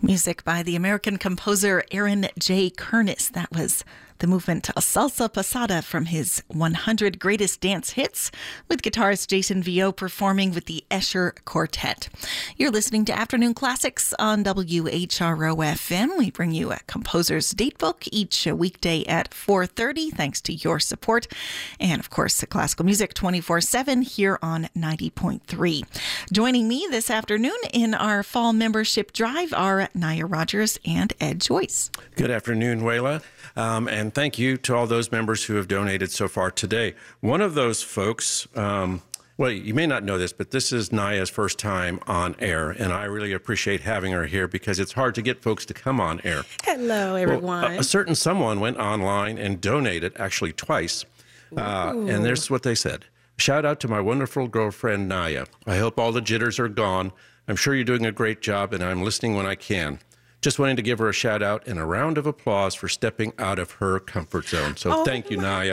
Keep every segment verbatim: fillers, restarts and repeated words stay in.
Music by the American composer Aaron J. Kernis. That was the movement Salsa Pasada from his one hundred Greatest Dance Hits, with guitarist Jason Vio performing with the Escher Quartet. You're listening to Afternoon Classics on W H R O F M. We bring you a composer's datebook each weekday at four thirty, thanks to your support. And, of course, the classical music twenty-four seven here on ninety point three. Joining me this afternoon in our fall membership drive are Naya Rogers and Ed Joyce. Good afternoon, Wayla. Um, and thank you to all those members who have donated so far today. One of those folks, um, well, you may not know this, but this is Naya's first time on air, and I really appreciate having her here because it's hard to get folks to come on air. Hello, everyone. Well, a, a certain someone went online and donated, actually twice, uh, and there's what they said. Shout out to my wonderful girlfriend, Naya. I hope all the jitters are gone. I'm sure you're doing a great job, and I'm listening when I can. Just wanting to give her a shout out and a round of applause for stepping out of her comfort zone. So oh thank you, Naya.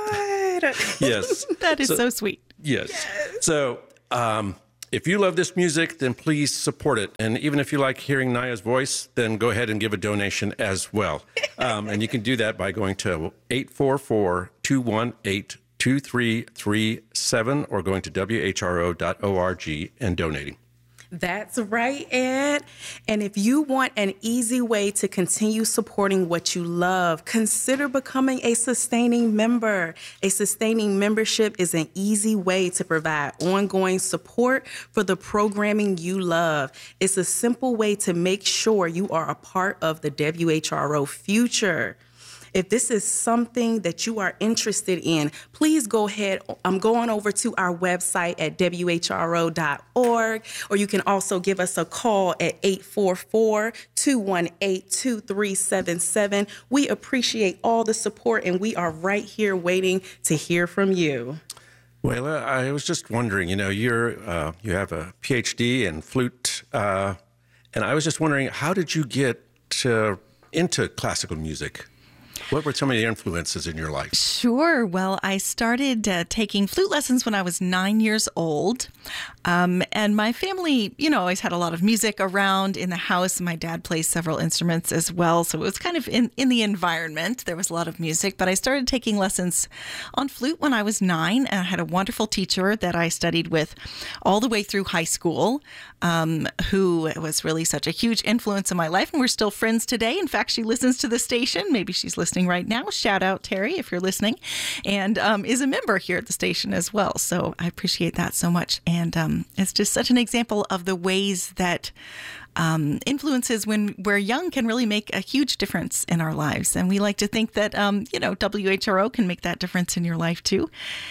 God. Yes. That is so, so sweet. Yes. yes. So um, if you love this music, then please support it. And even if you like hearing Naya's voice, then go ahead and give a donation as well. Um, and you can do that by going to eight four four, two one eight, two three three seven or going to W H R O dot org and donating. That's right, Ed. And if you want an easy way to continue supporting what you love, consider becoming a sustaining member. A sustaining membership is an easy way to provide ongoing support for the programming you love. It's a simple way to make sure you are a part of the W H R O future. If this is something that you are interested in, please go ahead. I'm going over to our website at W H R O dot org, or you can also give us a call at eight four four, two one eight, two three seven seven. We appreciate all the support, and we are right here waiting to hear from you. Well, uh, I was just wondering, you know, you're uh, you have a P H D in flute, uh, and I was just wondering, how did you get uh, into classical music? What were some of the influences in your life? Sure. Well, I started uh, taking flute lessons when I was nine years old. Um, and my family, you know, always had a lot of music around in the house. My dad plays several instruments as well. So it was kind of in, in the environment. There was a lot of music. But I started taking lessons on flute when I was nine. And I had a wonderful teacher that I studied with all the way through high school, um, who was really such a huge influence in my life. And we're still friends today. In fact, she listens to the station. Maybe she's listening right now. Shout out, Terry, if you're listening, and um, is a member here at the station as well. So I appreciate that so much. And um, it's just such an example of the ways that um, influences when we're young can really make a huge difference in our lives. And we like to think that, um, you know, W H R O can make that difference in your life too.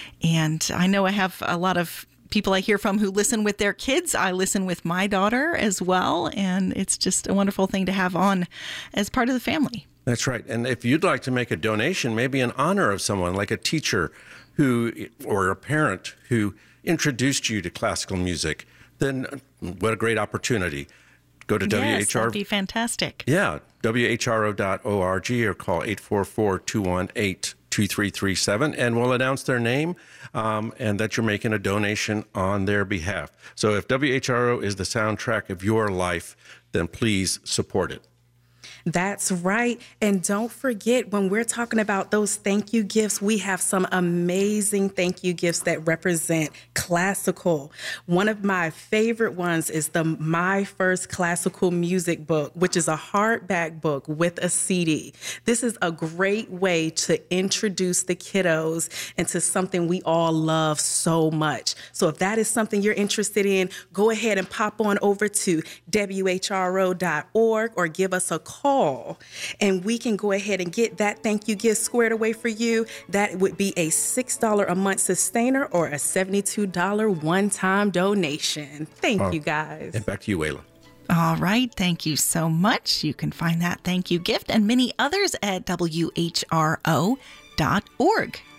And I know I have a lot of people I hear from who listen with their kids. I listen with my daughter as well. And it's just a wonderful thing to have on as part of the family. That's right. And if you'd like to make a donation, maybe in honor of someone like a teacher who or a parent who introduced you to classical music, then what a great opportunity. Go to yes, W H R O. That'd be fantastic. Yeah, W H R O dot org or call eight four four, two one eight, two three three seven, and we'll announce their name um, and that you're making a donation on their behalf. So if W H R O is the soundtrack of your life, then please support it. That's right. And don't forget, when we're talking about those thank you gifts, we have some amazing thank you gifts that represent classical. One of my favorite ones is the My First Classical Music Book, which is a hardback book with a C D. This is a great way to introduce the kiddos into something we all love so much. So if that is something you're interested in, go ahead and pop on over to W H R O dot org or give us a call. And we can go ahead and get that thank you gift squared away for you. That would be a six dollars a month sustainer or a seventy-two dollars one-time donation. Thank uh, you, guys. And back to you, Wayla. All right. Thank you so much. You can find that thank you gift and many others at W H R O dot org.